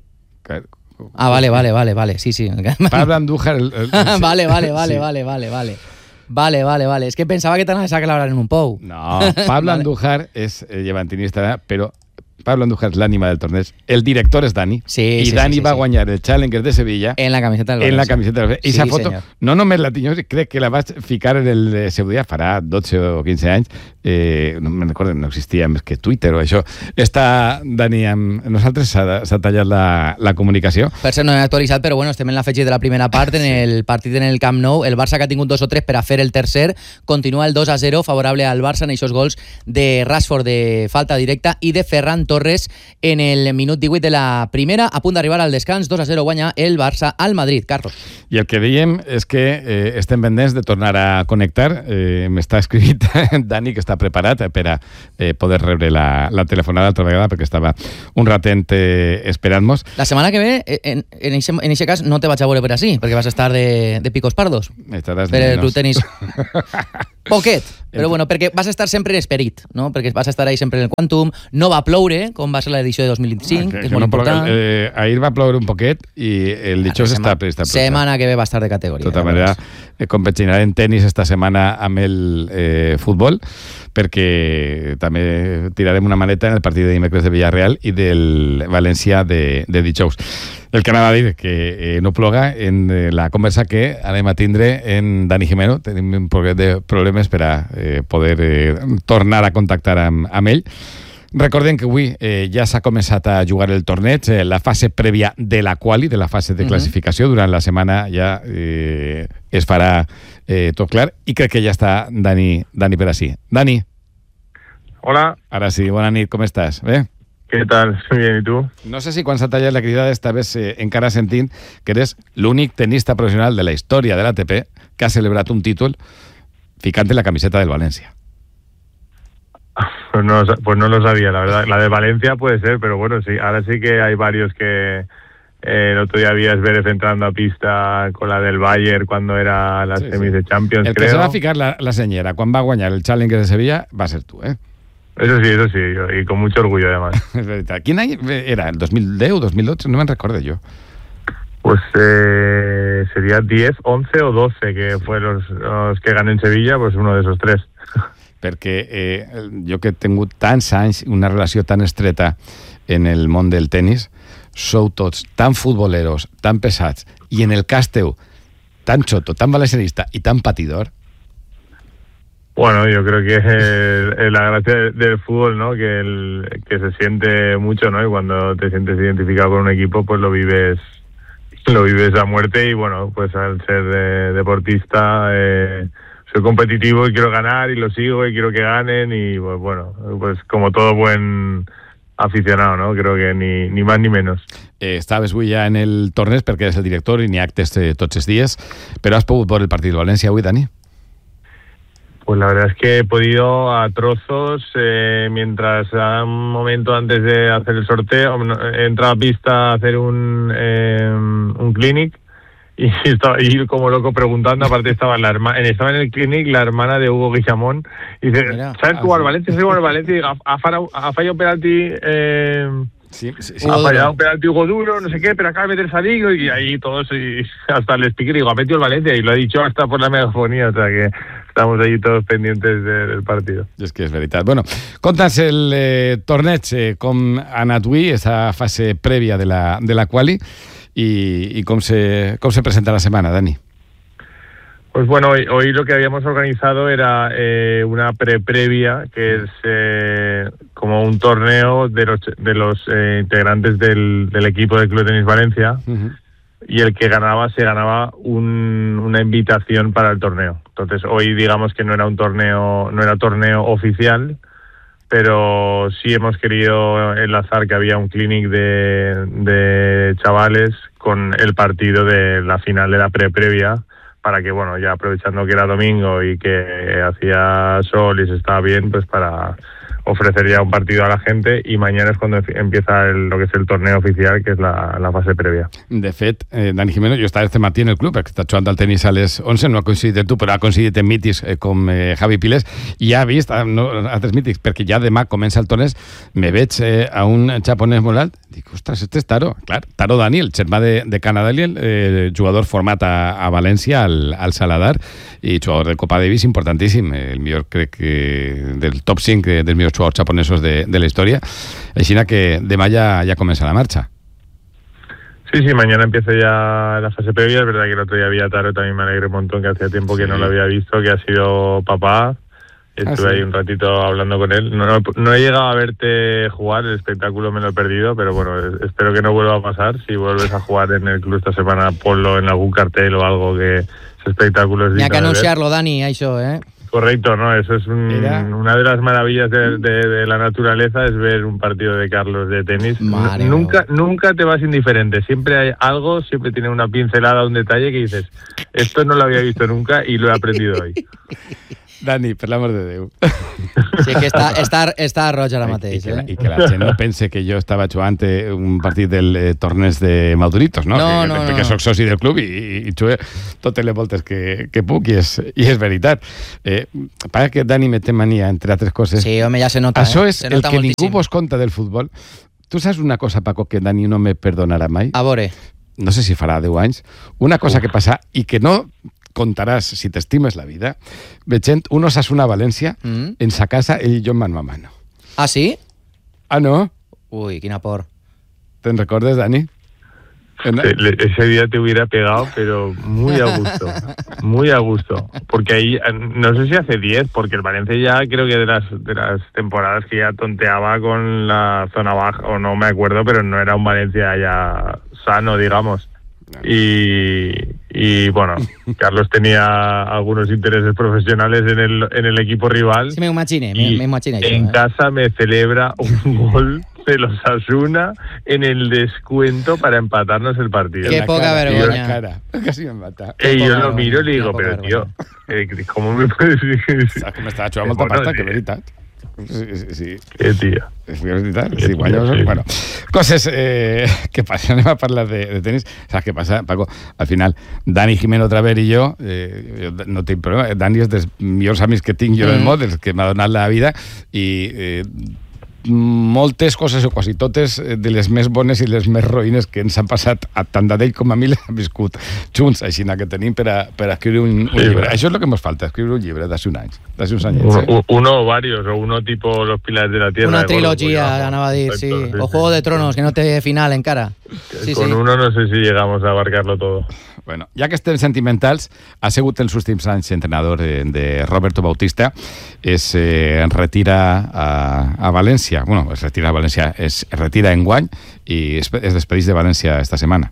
Ah, vale, vale, vale, vale, sí, sí. Pablo Andújar... El, el, el... vale, vale, vale, sí. vale, vale, vale. Vale, vale, vale. Es que pensaba que te anaves a clavar en un pou. No, Pablo vale. Andújar és eh, llevantinista, però Pablo Andújar és l'ànima del torneig. El director és Dani. Sí, I sí, Dani sí, va sí. guanyar el Challenger de Sevilla en la camiseta del València. En la camiseta del València. I sí, esa foto, senyor. no només la tinc, crec que la vaig ficar en el seu dia, farà dotze o quinze anys, eh, no me'n recordo, no existia més que Twitter o això. Està, Dani, amb nosaltres s'ha, s'ha tallat la, la comunicació. Per cert, no he actualitzat, però bueno, estem en l'afegit de la primera part, en el partit en el Camp Nou. El Barça, que ha tingut dos o tres per a fer el tercer, continua el dos a zero favorable al Barça en aquests gols de Rashford de falta directa i de Ferran Torres en el minut divuit de la primera, a punt d'arribar al descans. Dos a zero guanya el Barça al Madrid. Carlos. I el que dèiem és que eh, estem pendents de tornar a connectar. Eh, m'està escrivint Dani, que està preparat per a eh, poder rebre la, la telefonada altra vegada, perquè estava un ratent eh, esperant-nos. La setmana que ve, en, en, ese, en ese cas, no te vaig a veure per així, perquè vas a estar de, de picos pardos. Estaràs per el menos. club tenis. Poquet, però bueno, perquè vas a estar sempre en esperit, no? Perquè vas a estar ahí sempre en el Quantum. No va ploure, com va ser l'edició de dos mil vint-i-cinc, Ah, que, que és que molt no important. ploure, eh, ahir va ploure un poquet i el dijous està presta. Setmana que ve va estar de categoria. De tota manera, eh, compaginarem tenis esta setmana amb el eh, futbol, perquè també tirarem una maneta en el partit de dimecres de Villarreal i del València de, de dijous. El que anava a dir, que eh, no ploga en eh, la conversa que anem a tindre en Dani Jimeno. Tenim un poquet de problemes per a eh, poder eh, tornar a contactar amb, amb ell. Recordem que avui eh, ja s'ha començat a jugar el torneig, eh, la fase prèvia de la quali, de la fase de classificació. Durant la setmana ja eh, es farà eh, tot clar, i crec que ja està Dani, Dani per així. Dani. Hola. Ara sí, bona nit, com estàs? Bé? ¿Qué tal? Bien, ¿y tú? No sé si quan s'ha tallat la cridada estaves eh, encara sentint que eres l'únic tenista professional de la història de l'A T P que ha celebrat un títol ficant la camiseta del València. Pues no, pues no lo sabía, la verdad. La de Valencia puede ser, pero bueno, sí. Ahora sí que hay varios que... Eh, el otro día había Zverev entrando a pista con la del Bayern cuando era las Sí, semis sí. de Champions, El que creo. se va a ficar la, la senyera quan va guanyar el Challenger de Sevilla va ser tu, eh? Eso sí, eso sí, yo, y con mucho orgullo además. És veritat. Quin any era? ¿El dos mil deu, dos mil dotze? No me'n recordo jo. Pues eh, sería diez, once o doce, que fue los, los que gané en Sevilla, pues uno de esos tres. Perquè eh, jo que he tingut tants anys, una relació tan estreta en el món del tenis, sou tots tan futboleros, tan pesats, i en el cas teu, tan xoto, tan valencianista i tan patidor. Bueno, yo creo que es, es la gracia del, del fútbol, ¿no? Que, el, que se siente mucho, ¿no? Y cuando te sientes identificado con un equipo, pues lo vives lo vives a muerte. Y bueno, pues al ser de, deportista, eh, soy competitivo y quiero ganar y lo sigo y quiero que ganen. Y pues bueno, pues como todo buen aficionado, ¿no? Creo que ni, ni más ni menos. Eh, estaves avui ja en el torneig perquè eres el director i n'hi ha actes eh, tots els dies, però has pogut veure el partit de València avui, Dani? Pues la verdad es que he podido a trozos, eh, mientras a un momento antes de hacer el sorteo, he entrado a pista a hacer un, eh, un clinic y estaba ahí como loco preguntando. Aparte estaba, la herma, estaba en el clinic la hermana de Hugo Guillamón y dice, Mira, ¿sabes jugar al Valencia? ¿Sabes jugar al Valencia? Y ha, ha, fallado, ha fallado un penalti... Eh, Sí, sí, sí. ha fallado un penalti Hugo Duro, no sé qué, pero acaba de meter Sadigo y ahí todos, y hasta el speaker, digo, ha metido el Valencia y lo ha dicho hasta por la megafonía, o sea que estamos allí todos pendientes de, del partido. És que és veritat. Bueno, conta'ns el eh, torneig, eh, com ha anat avui, aquesta fase prèvia de la, de la quali, i, i com, se, com se presenta la setmana, Dani. Pues bueno, hoy, hoy lo que habíamos organizado era eh, una pre-previa, que es eh, como un torneo de los, de los eh, integrantes del, del equipo del Club de Tenis Valencia, Uh-huh. y el que ganaba se ganaba un, una invitación para el torneo. Entonces hoy digamos que no era un torneo, no era torneo oficial, pero sí hemos querido enlazar que había un clinic de, de chavales con el partido de la final de la pre-previa, para que, bueno, ya aprovechando que era domingo y que hacía sol y se estaba bien, pues para ofrecer ya un partido a la gente, y mañana es cuando empieza el, lo que es el torneo oficial, que és la, la fase prèvia. De fet, eh, Dani Jimeno, jo estava este matí en el club, perquè està jugant al tenis a les onze, no ha coincidit tu, però ha coincidit en mítics eh, com eh, Javi Piles, i ja ha vist ah, no, altres mítics, perquè ja demà comença el torneig, me veig eh, a un japonès molt alt, dic, ostres, este és Taro, clar, Taro Dani, el germà de, de Canadà, el eh, jugador format a, a València, al, al Saladar, i jugador de Copa Davis importantíssim, el millor, crec que, del top cinc dels millors jugadors japonesos de, de la història, així que demà ja, ja comença la marxa. Sí, sí, mañana empieza ya la fase previa. Es verdad que el otro día había Taro, también me alegré un montón, que hacía tiempo que Sí. no lo había visto, que ha sido papá. Estuve Ah, sí. ahí un ratito hablando con él. No, no, no he llegado a verte jugar, el espectáculo me lo he perdido, pero bueno, es- espero que no vuelva a pasar. Si vuelves a jugar en el club esta semana, ponlo en algún cartel o algo, que ese espectáculo es N'hi ha digno que de ver. anunciar-lo, Dani, això, eh? Correcto, ¿no? Eso es un- Era- una de las maravillas de, de- de la naturaleza, es ver un partido de Carlos de tenis. Madre N- nunca, mía. nunca te vas indiferente. Siempre hay algo, siempre tiene una pincelada, un detalle que dices, esto no lo había visto nunca y lo he aprendido hoy. Dani, per l'amor de Déu. Sí, que està, està, està roig ara I, mateix, que la, eh? I que la gent no pense que jo estava jugant eh, un partit del eh, torneig de Maduritos, no? No, que, no, perquè no. soc soci del club i, i, i jugué totes les voltes que, que puc i és, i és veritat. Eh, para que Dani me té mania, entre altres coses. Sí, home, ja se nota, Això eh? és Se el nota que moltíssim. ningú vos conta del futbol. Tu saps una cosa, Paco, que Dani no me perdonarà mai? A veure, No sé si farà deu anys. Una cosa que passa i que no contaràs si t'estimes la vida, veient un Osasuna València Mm. en sa casa, ell i jo mano a mano. ah, sí? Ah, no? Ui, quina por. ¿Te recuerdas, Dani? En- Te- le- Ese día te hubiera pegado, pero muy a gusto, muy a gusto. Porque ahí, eh, no sé si hace diez, porque el Valencia ya creo que de las, de las temporadas que ya tonteaba con la zona baja, o no me acuerdo, pero no era un Valencia ya sano, digamos. Y, y bueno, Carlos tenía algunos intereses profesionales en el, en el equipo rival. Sí, m'ho imagine, Y m'ho imagine això, en eh? casa me celebra un gol de los Osasuna en el descuento para empatarnos el partido. Qué la poca cara, vergüenza. en la cara. Casi me mata. Y poca yo lo vergüenza, miro y le qué digo, poca pero tío, eh, ¿cómo me puedes decir? Saps que m'estava jugant molta Bueno, pasta, sí. que veritat. Sí, sí, sí. Qué tío. És veritat, Sí, sí, guanyos, sí. bueno, coses eh, que passen, anem a parlar de, de tenis. Saps què passa, Paco? Al final, Dani Jimeno Traver i jo, eh, jo no tinc problema, Dani és dels millors amics que tinc jo en el Mm. món, dels que m'ha donat la vida, i eh, moltes coses, o quasi totes, eh, de les més bones i les més roïnes que ens han passat a tant d'ell com a mi les han viscut junts, així que tenim per a, per a escriure un, un Sí, llibre. clar. Això és el que ens falta, escriure un llibre d'ací un anys, d'ací uns anyets. Uno, Eh? u- uno o varios, o uno tipo Los Pilares de la Tierra. Una de Gordon trilogia, Cole, anava a dir, sí. Perfecto, O Juego de Tronos, que no té final encara. Sí, Con sí. uno no sé si llegamos a abarcarlo todo. Bueno, ja que estem sentimentals, ha sigut els últims anys entrenador de, de Roberto Bautista, es eh, retira a, a València, bueno, es retira a València, es retira enguany i es, es despedeix de València esta setmana.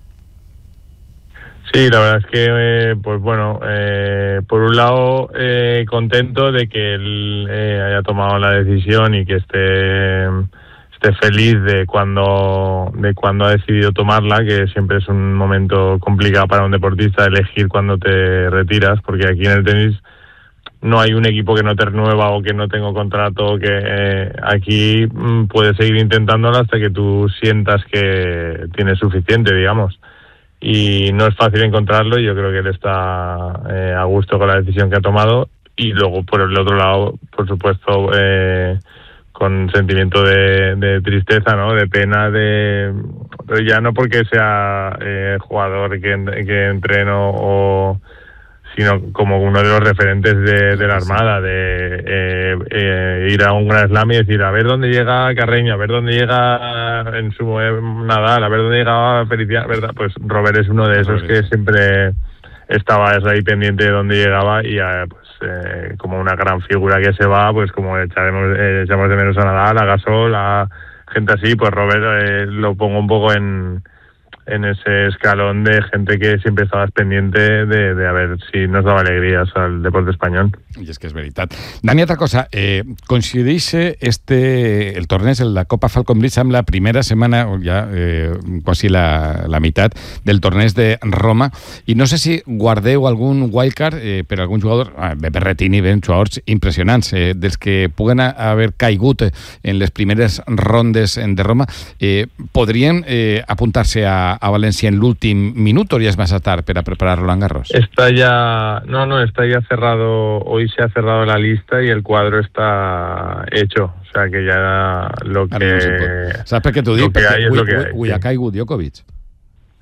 Sí, la verdad es que, eh, pues bueno, eh, por un lado, eh, contento de que él eh, haya tomado la decisión y que esté, esté feliz de cuando, de cuando ha decidido tomarla, que siempre es un momento complicado para un deportista elegir cuando te retiras, porque aquí en el tenis no hay un equipo que no te renueva o que no tengo contrato, que eh, aquí mm, puedes seguir intentándolo hasta que tú sientas que tienes suficiente, digamos. Y no es fácil encontrarlo y yo creo que él está eh, a gusto con la decisión que ha tomado. Y luego, por el otro lado, por supuesto, eh, con sentimiento de, de tristeza, ¿no? De pena, de pero ya no porque sea eh, jugador que, que entreno o sino como uno de los referentes de, de la Armada, de eh, eh, ir a un Gran Slam y decir, a ver dónde llega Carreño, a ver dónde llega en su eh, Nadal, a ver dónde llega Feliciano, ¿verdad? Pues Robert es uno de esos que siempre estaba ahí pendiente de dónde llegaba y eh, pues eh, como una gran figura que se va, pues como echaremos, eh, echamos de menos a Nadal, a Gasol, a gente así, pues Robert eh, lo pongo un poco en... en ese escalón de gente que siempre estabas pendiente de, de a ver si nos daba alegrías al deporte espanyol. I és que és veritat. Dani, altra cosa, eh, coincideix este, el torneig, la Copa Falcon Blitz, amb la primera setmana, o ja eh, quasi la, la meitat, del torneig de Roma, i no sé si guardeu algun wildcard eh, per algun jugador, ah, bé, per Retini, ben jugadors impressionants, eh, dels que puguen haver caigut en les primeres rondes de Roma, eh, podrien eh, apuntar-se a a Valencia en l'últim minut o ya es más tard para preparar Roland Garros? Está ya, no, no, está ya cerrado, hoy se ha cerrado la lista y el cuadro está hecho, o sea que ya lo que... No ¿sabes por qué tú lo dices? que hay es Porque lo que hay, avui sí. ha caigut Djokovic.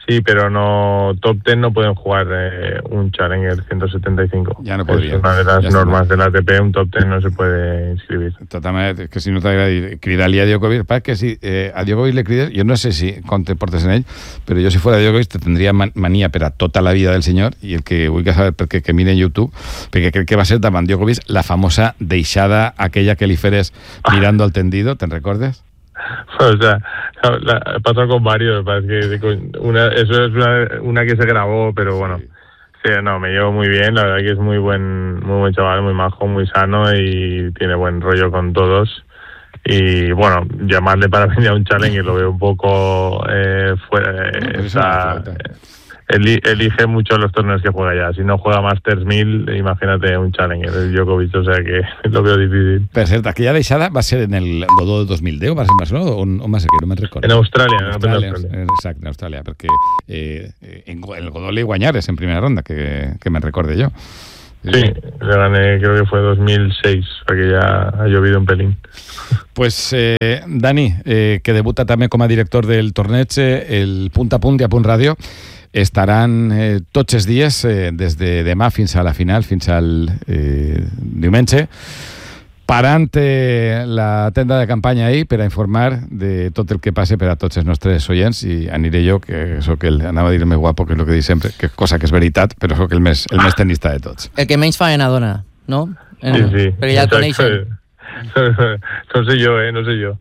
sí, pero no top diez no pueden jugar eh, un Challenger ciento setenta y cinco. Ya no podrían. Es una de las Ya normas está. de la A T P, un top diez no se puede inscribir. Totalment, és que si no t'agrada cridar-li a Djokovic, perquè si eh, a Djokovic le crides, jo no sé si com te portes en ell, però jo si fuera Djokovic te tendria man mania per a tota la vida del senyor, i el que vulgui saber perquè que mire en YouTube, perquè crec que va ser davant Djokovic la famosa deixada aquella que li feres mirando al tendido, ¿te'n recordes? O sea, la, pasó con varios, parece que una, eso es una, una que se grabó, pero bueno, sí, no, me llevo muy bien, la verdad que es muy buen, muy buen chaval, muy majo, muy sano y tiene buen rollo con todos. Y bueno, llamarle para venir a un challenge lo veo un poco eh, fuera, eh, no, está, eli, elige mucho los torneos que juega ya. Si no juega Masters mil, imagínate un Challenger, el Djokovic, o sea que lo veo difícil. Per cert, aquella deixada va ser en el Godó del dos mil deu, va ser en Barcelona, o on, on va ser, que no me'n recordo. En Austràlia, en Austràlia, en Austràlia. Exacte, en Austràlia, perquè eh, en el Godó li guanyares en primera ronda, que, que me'n recorde jo. Sí, le gané, creo que fue dos mil seis, perquè ja ha llovido un pelín. Pues eh, Dani, eh, que debuta també com a director del torneig, el Punt a Punt i a Punt Ràdio, estaran eh, tots els dies, eh, des de demà fins a la final, fins al eh, diumenge, parant eh, la tenda de campanya ahir per a informar de tot el que passe per a tots els nostres oients, i aniré jo, que sóc el, anava a dir el més guapo, que és el que dic sempre, que cosa que és veritat, però sóc el més, el més tenista de tots. El que menys faena dona, no? Sí, sí. Perquè ja el coneixen. No sé jo, eh, no sé jo.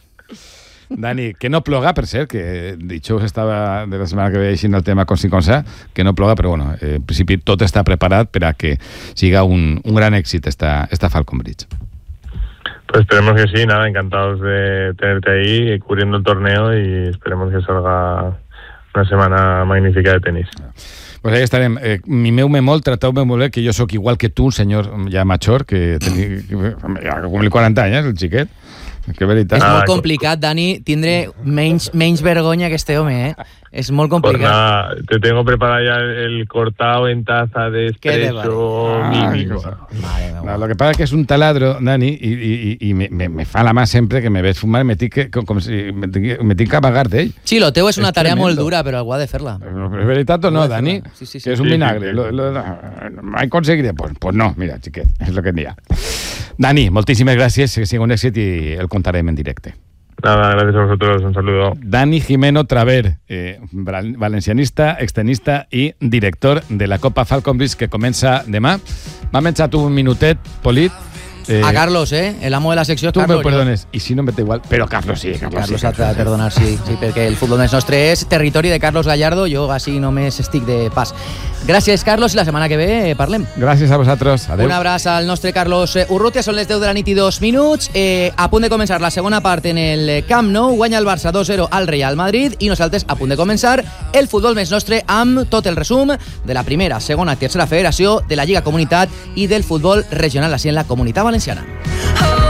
Dani, que no ploga, per cert, que dijous estava de la setmana que ve aixint el tema com si com sa, que no ploga, però bueno, eh, en principi tot està preparat per a que siga un, un gran èxit esta, esta Falcon Bridge. Pues esperemos que sí, nada, encantados de tenerte ahí cubriendo el torneo y esperemos que salga una semana magnífica de tenis. Pues ahí estarem. Eh, mimeu-me molt, trateu-me molt bé, que jo sóc igual que tu, un senyor ja major, que tenia com quaranta anys, el xiquet. Que veritat. És Ah, molt complicat, Dani, tindre menys, menys vergonya que este home, eh? És molt Pues complicat. nada, te tengo preparado ya el cortado en taza de Qué de espresso Ah, mínimo. Mare meva. No, lo que pasa es que es un taladro, Dani, i, i, i me, me, me fa la mà sempre que me ves fumar, me tinc que, com, com si me tinc, me tinc que apagar d'ell. Sí, lo teu és una És tarea molt tremendo. dura, però algú ha de fer-la. ¿Es veritat o no, Dani? Sí, sí, sí. Que es un Sí, sí, vinagre. sí. Lo, lo, lo, ¿Hay conseguido? Pues, pues no, mira, xiquet, és lo que n'hi ha. Dani, moltíssimes gràcies, que sigui un èxit i el contarem en directe. Nada, gracias a vosotros, un saludo. Dani Jimeno Traver, eh, val- valencianista, extenista i director de la Copa Falcon Bridge, que comença demà. M'ha menjat un minutet, Polit. Eh, A Carlos, eh? El amo de la secció és tu me Carlos. perdones, i si no em ve igual, però Carlos sí, Carlos, Carlos sí. ha de perdonar, sí, sí, perquè el futbol més nostre és territori de Carlos Gallardo, jo així només estic de pas. Gràcies, Carlos, i la setmana que ve eh, parlem. Gràcies a vosaltres. Adéu. Un abraç al nostre Carlos eh, Urrutia, són les deu de la nit i dos minuts. Eh, a punt de començar la segona part en el Camp Nou, guanya el Barça dos zero al Real Madrid i nosaltres a punt de començar el futbol més nostre amb tot el resum de la primera, segona i tercera federació de la Lliga Comunitat i del futbol regional així en la Comunitat Valenciana.